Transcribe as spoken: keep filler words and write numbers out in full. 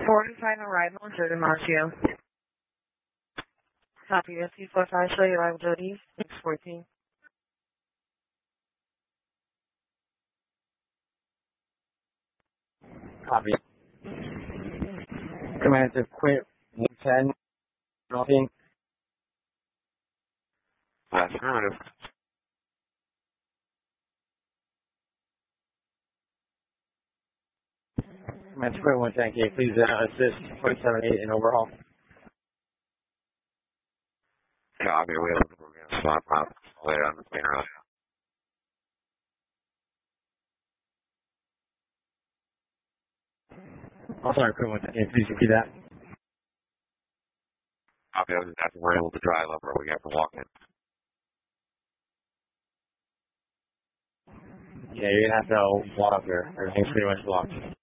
forty-five arrival, Jordan Marcio. Copy, S P forty-five, show your arrival, Jody. six fourteen. Copy. Command to quit one ten. Nothing. Affirmative. Command to quit one ten K. Please uh, assist forty-seven eight in overhaul. Copy, we have a program swap out later on the main road. Oh, sorry, quit one ten K. Please repeat that. Copy, I was just asking we're able to drive over. We got to walk in. Yeah, you're gonna have to walk up here. Everything's pretty much blocked.